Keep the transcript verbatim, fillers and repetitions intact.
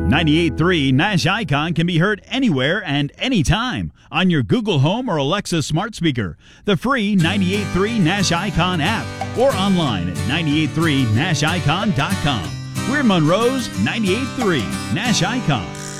ninety-eight point three Nash Icon can be heard anywhere and anytime on your Google Home or Alexa smart speaker, the free ninety-eight point three Nash Icon app, or online at ninety-eight point three nash icon dot com. We're Monroe's ninety-eight point three Nash Icon.